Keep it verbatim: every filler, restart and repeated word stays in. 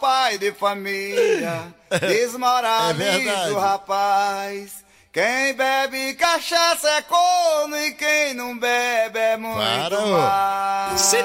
pai de família, desmoraliza o rapaz. Quem bebe cachaça é corno e quem não bebe é muito Claro. mais.